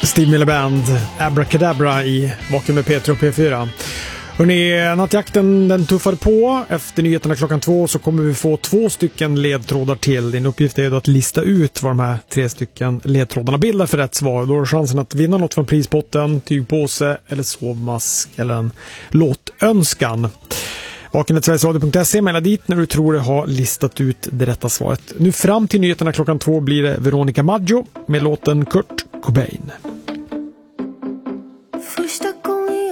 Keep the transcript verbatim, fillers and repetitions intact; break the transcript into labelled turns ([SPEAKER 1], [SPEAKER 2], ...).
[SPEAKER 1] Steve Miller Band, Abracadabra i Vaken med Peter och P fyra. Hörrni, nattjakten den tuffar på. Efter nyheterna klockan två så kommer vi få två stycken ledtrådar till. Din uppgift är då att lista ut vad de här tre stycken ledtrådarna bildar för rätt svar. Då har chansen att vinna något från prispotten, tygpåse eller sovmask eller en låtönskan. Vakenet sverigesradio punkt se, mejla dit när du tror du har listat ut det rätta svaret. Nu fram till nyheterna klockan två blir det Veronica Maggio med låten Kurt Cobain.